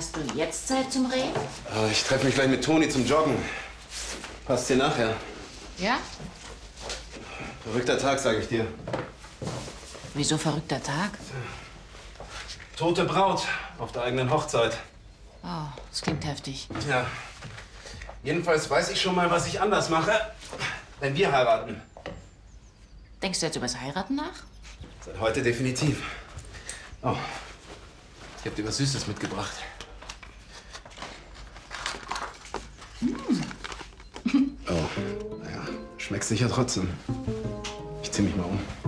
Hast du jetzt Zeit zum Reden? Ich treffe mich gleich mit Toni zum Joggen. Passt dir nachher? Ja? Verrückter Tag, sage ich dir. Wieso verrückter Tag? Tote Braut auf der eigenen Hochzeit. Oh, das klingt heftig. Ja. Jedenfalls weiß ich schon mal, was ich anders mache, wenn wir heiraten. Denkst du jetzt übers Heiraten nach? Seit heute definitiv. Oh, ich habe dir was Süßes mitgebracht. Oh, naja, schmeckt sicher trotzdem. Ich zieh mich mal um.